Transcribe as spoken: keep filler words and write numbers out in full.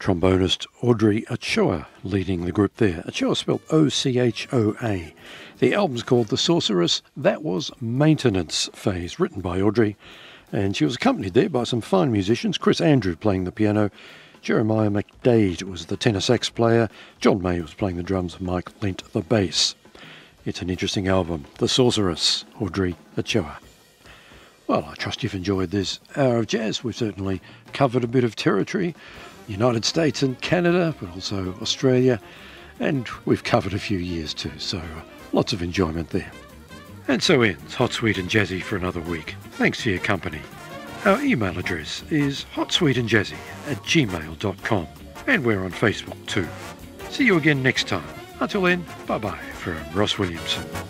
trombonist Audrey Ochoa leading the group there. Ochoa spelled O C H O A. The album's called The Sorceress. That was Maintenance Phase, written by Audrey, and she was accompanied there by some fine musicians. Chris Andrew playing the piano, Jeremiah McDade was the tenor sax player, John May was playing the drums, and Mike Lent the bass. It's an interesting album, The Sorceress, Audrey Ochoa. Well, I trust you've enjoyed this hour of jazz. We've certainly covered a bit of territory, United States and Canada, but also Australia, and we've covered a few years too, so uh, lots of enjoyment there. And so ends Hot, Sweet and Jazzy for another week. Thanks for your company. Our email address is hotsweetandjazzy at gmail dot com, and we're on Facebook too. See you again next time. Until then, bye-bye from Ross Williamson.